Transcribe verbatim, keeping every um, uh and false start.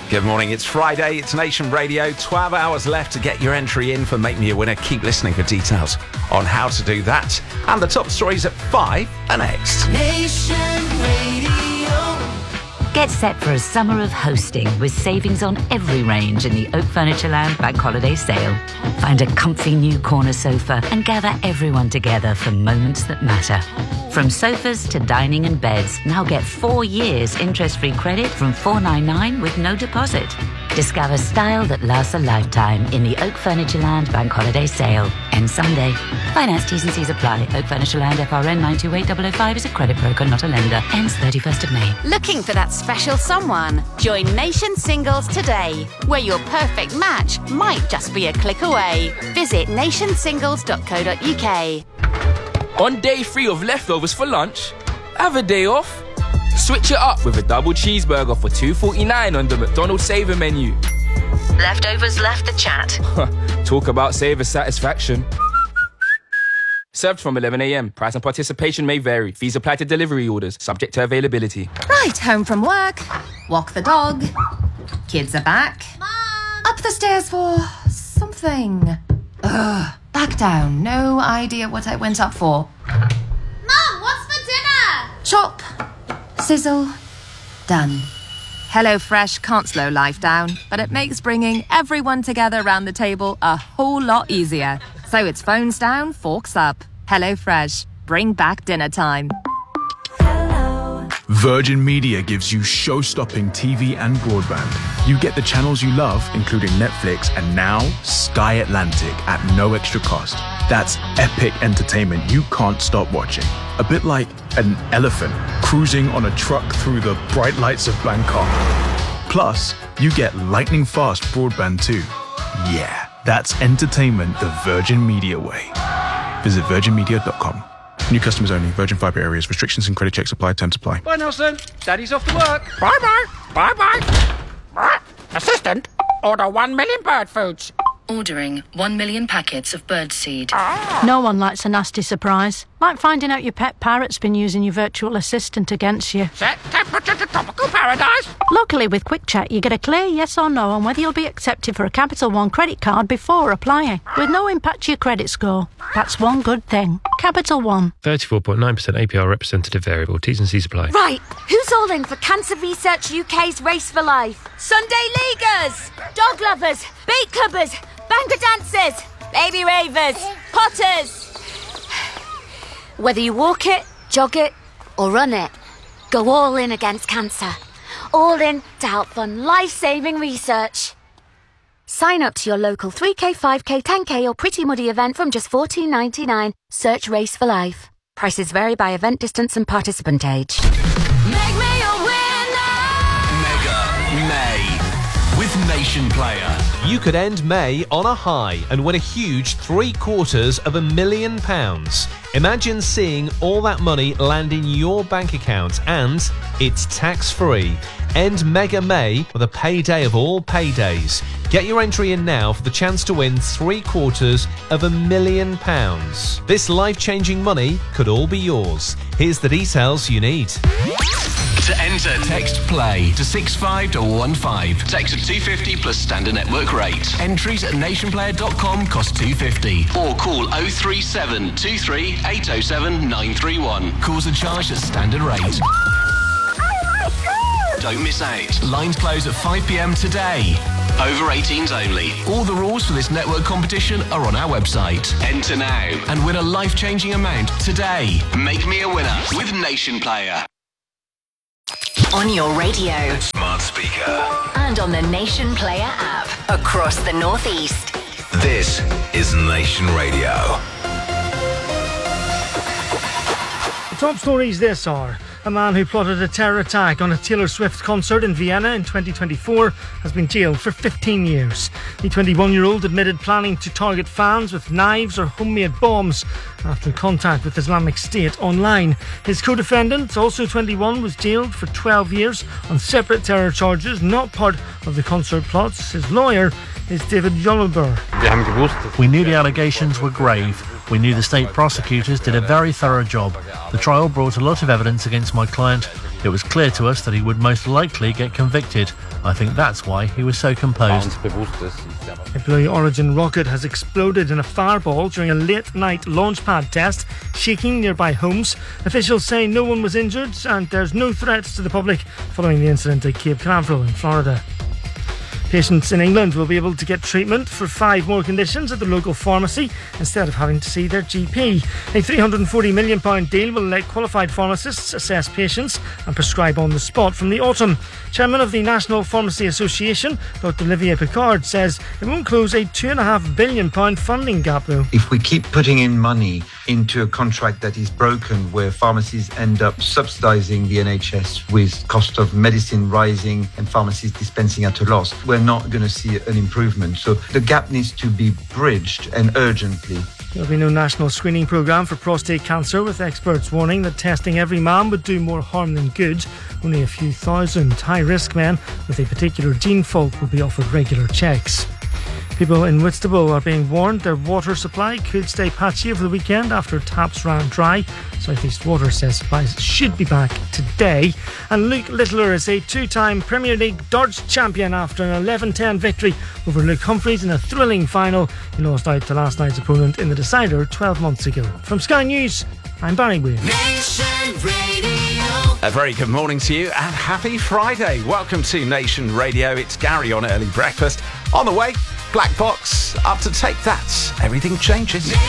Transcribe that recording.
Good morning, it's Friday, it's Nation Radio, twelve hours left to get your entry in for Make Me a Winner. Keep listening for details on how to do that. And the top stories at five are next. Nation Radio. Get set for a summer of hosting with savings on every range in the Oak Furnitureland Bank Holiday Sale. Find a comfy new corner sofa and gather everyone together for moments that matter. From sofas to dining and beds, now get four years interest-free credit from four ninety-nine with no deposit. Discover style that lasts a lifetime in the Oak Furnitureland Bank Holiday Sale. End Sunday. Finance T's and C's apply. Oak Furnitureland F R N nine two eight zero zero five is a credit broker, not a lender. Ends thirty-first of May. Looking for that special someone? Join Nation Singles today, where your perfect match might just be a click away. Visit nation singles dot co dot uk. On day three of leftovers for lunch, have a day off. Switch it up with a double cheeseburger for two forty-nine on the McDonald's Saver menu. Leftovers left the chat. Talk about Saver satisfaction. Served from eleven a.m. Price and participation may vary. Fees apply to delivery orders, subject to availability. Right, home from work. Walk the dog. Kids are back. Mom! Up the stairs for something. Ugh, back down. No idea what I went up for. Mom, what's for dinner? Chop. Sizzle. Done. HelloFresh can't slow life down, but it makes bringing everyone together around the table a whole lot easier. So it's phones down, forks up. HelloFresh. Bring back dinner time. Virgin Media gives you show-stopping T V and broadband. You get the channels you love, including Netflix and now Sky Atlantic at no extra cost. That's epic entertainment you can't stop watching. A bit like an elephant cruising on a truck through the bright lights of Bangkok. Plus, you get lightning-fast broadband too. Yeah, that's entertainment the Virgin Media way. Visit virgin media dot com. New customers only. Virgin Fibre areas. Restrictions and credit checks apply. Terms apply. Bye, Nelson. Daddy's off to work. Bye-bye. Bye-bye. Assistant, order one million bird foods. Ordering one million packets of birdseed. No one likes a nasty surprise. Like finding out your pet parrot's been using your virtual assistant against you. Set temperature to tropical paradise. Luckily, with Quick Check, you get a clear yes or no on whether you'll be accepted for a Capital One credit card before applying, with no impact to your credit score. That's one good thing. Capital One. thirty-four point nine percent A P R representative variable. T's and C's apply. Right, who's all in for Cancer Research U K's Race for Life? Sunday Leaguers, dog lovers, beat clubbers, banker dancers, baby ravers, potters. Whether you walk it, jog it, or run it, go all in against cancer. All in to help fund life-saving research. Sign up to your local three K, five K, ten K or Pretty Muddy event from just fourteen ninety-nine. Search Race for Life. Prices vary by event distance and participant age. Make me a winner! Mega May with Nation Player. You could end May on a high and win a huge three quarters of a million pounds. Imagine seeing all that money land in your bank account and it's tax-free. End Mega May with a payday of all paydays. Get your entry in now for the chance to win three quarters of a million pounds. This life-changing money could all be yours. Here's the details you need. To enter, text PLAY to six five one five. Text at two fifty plus standard network rate. Entries at nation player dot com cost two fifty. Or call oh three seven two three eight oh seven nine three one. Calls are charged at standard rate. Don't miss out. Lines close at five p.m. today. Over eighteens only. All the rules for this network competition are on our website. Enter now and win a life-changing amount today. Make me a winner with Nation Player. On your radio. Smart speaker. And on the Nation Player app. Across the Northeast. This is Nation Radio. The top stories this are: a man who plotted a terror attack on a Taylor Swift concert in Vienna in twenty twenty-four has been jailed for fifteen years. The twenty-one-year-old admitted planning to target fans with knives or homemade bombs after contact with Islamic State online. His co-defendant, also twenty-one, was jailed for twelve years on separate terror charges not part of the concert plots. His lawyer is David Jolliber. We knew the allegations were grave. We knew the state prosecutors did a very thorough job. The trial brought a lot of evidence against my client. It was clear to us that he would most likely get convicted. I think that's why he was so composed. A Blue Origin rocket has exploded in a fireball during a late-night launchpad test, shaking nearby homes. Officials say no one was injured and there's no threats to the public following the incident at Cape Canaveral in Florida. Patients in England will be able to get treatment for five more conditions at the local pharmacy instead of having to see their G P. A three hundred forty million pounds deal will let qualified pharmacists assess patients and prescribe on the spot from the autumn. Chairman of the National Pharmacy Association, Doctor Olivier Picard, says it won't close a two point five billion pounds funding gap though. If we keep putting in money into a contract that is broken, where pharmacies end up subsidising the N H S with cost of medicine rising and pharmacies dispensing at a loss, we're not going to see an improvement. So the gap needs to be bridged, and urgently. There'll be no national screening programme for prostate cancer, with experts warning that testing every man would do more harm than good. Only a few thousand high-risk men with a particular gene fault will be offered regular checks. People in Whitstable are being warned their water supply could stay patchy over the weekend after taps ran dry. South East Water says supplies should be back today. And Luke Littler is a two-time Premier League darts champion after an eleven ten victory over Luke Humphreys in a thrilling final. He lost out to last night's opponent in the decider twelve months ago. From Sky News, I'm Barry Weir. Nation Radio. A very good morning to you and happy Friday. Welcome to Nation Radio. It's Gary on Early Breakfast. On the way, Black Box, up to Take That. Everything changes.